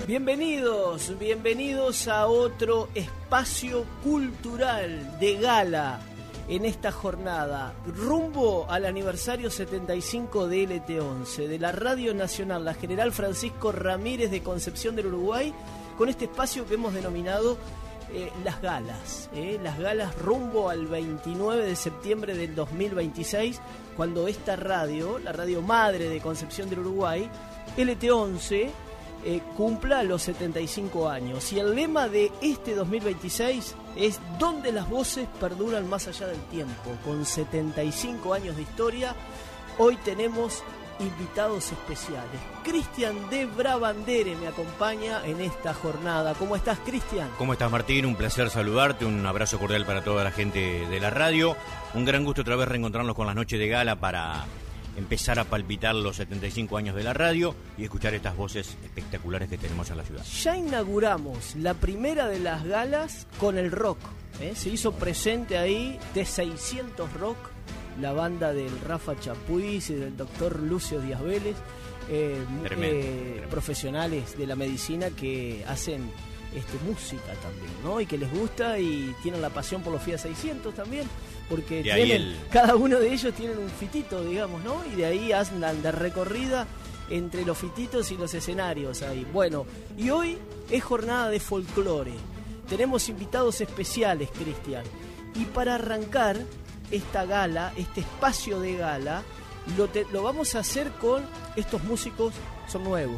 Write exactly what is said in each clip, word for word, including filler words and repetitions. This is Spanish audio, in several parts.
Bienvenidos, bienvenidos a otro espacio cultural de gala en esta jornada, rumbo al aniversario setenta y cinco de L T once, de la Radio Nacional, la General Francisco Ramírez de Concepción del Uruguay, con este espacio que hemos denominado eh, Las Galas, eh, las galas rumbo al veintinueve de septiembre del dos mil veintiséis, cuando esta radio, la radio madre de Concepción del Uruguay, L T once, Eh, cumpla los setenta y cinco años. Y el lema de este dos mil veintiséis es donde las voces perduran más allá del tiempo. Con setenta y cinco años de historia, hoy tenemos invitados especiales. Cristian de Brabandere me acompaña en esta jornada. ¿Cómo estás, Cristian? ¿Cómo estás, Martín? Un placer saludarte, un abrazo cordial para toda la gente de la radio. Un gran gusto otra vez reencontrarnos con las noches de gala para empezar a palpitar los setenta y cinco años de la radio y escuchar estas voces espectaculares que tenemos en la ciudad. Ya inauguramos la primera de las galas con el rock, ¿eh? Se hizo presente ahí de seiscientos Rock, la banda del Rafa Chapuis y del doctor Lucio Díaz Vélez, eh, tremendo, eh, tremendo. profesionales de la medicina que hacen este, música también, ¿no? Y que les gusta y tienen la pasión por los Fiat seiscientos también, porque tienen, el... cada uno de ellos tienen un fitito, digamos, ¿no? Y de ahí andan de recorrida entre los fititos y los escenarios ahí. Bueno, y hoy es jornada de folclore. Tenemos invitados especiales, Cristian. Y para arrancar esta gala, este espacio de gala, lo, te, lo vamos a hacer con estos músicos, son nuevos.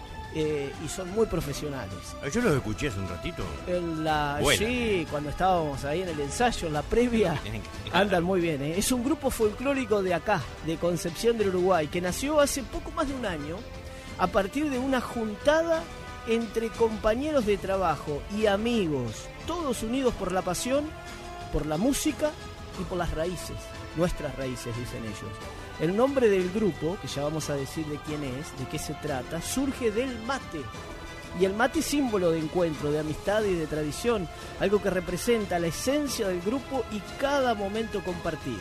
Eh, y son muy profesionales. Yo los escuché hace un ratito. En la, Vuelan. sí, cuando estábamos ahí en el ensayo, en la previa, andan muy bien. ¿eh? Es un grupo folclórico de acá, de Concepción del Uruguay, que nació hace poco más de un año a partir de una juntada entre compañeros de trabajo y amigos, todos unidos por la pasión, por la música y por las raíces, nuestras raíces, dicen ellos. El nombre del grupo, que ya vamos a decir de quién es, de qué se trata, surge del mate. Y el mate es símbolo de encuentro, de amistad y de tradición, algo que representa la esencia del grupo y cada momento compartido.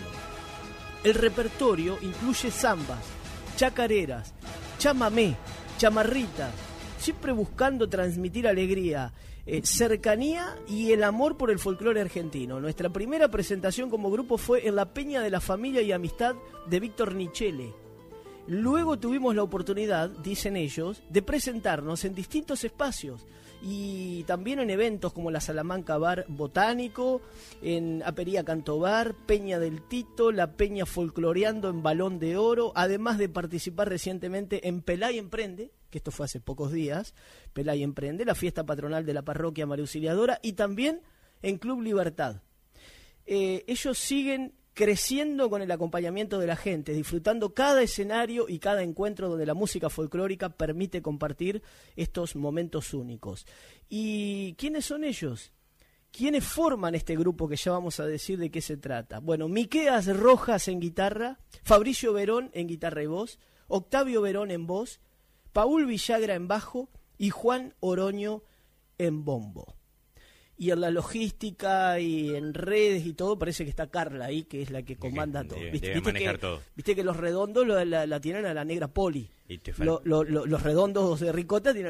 El repertorio incluye zambas, chacareras, chamamé, chamarrita, siempre buscando transmitir alegría, eh, cercanía y el amor por el folclore argentino. Nuestra primera presentación como grupo fue en la Peña de la Familia y Amistad de Víctor Nichele. Luego tuvimos la oportunidad, dicen ellos, de presentarnos en distintos espacios y también en eventos como la Salamanca Bar Botánico, en Apería Cantobar, Peña del Tito, la Peña Folcloreando en Balón de Oro, además de participar recientemente en Pelay Emprende, que esto fue hace pocos días, Pelay Emprende, la fiesta patronal de la parroquia María Auxiliadora, y también en Club Libertad. Eh, ellos siguen creciendo con el acompañamiento de la gente, disfrutando cada escenario y cada encuentro donde la música folclórica permite compartir estos momentos únicos. ¿Y quiénes son ellos? ¿Quiénes forman este grupo que ya vamos a decir de qué se trata? Bueno, Miqueas Rojas en guitarra, Fabricio Verón en guitarra y voz, Octavio Verón en voz, Paul Villagra en bajo y Juan Oroño en bombo. Y en la logística y en redes y todo parece que está Carla ahí, que es la que comanda de, todo. De, ¿Viste, debe viste manejar que, todo. Viste que los redondos lo, la, la tienen a la negra Poli. Y te Lo, lo, lo, los redondos de ricota tienen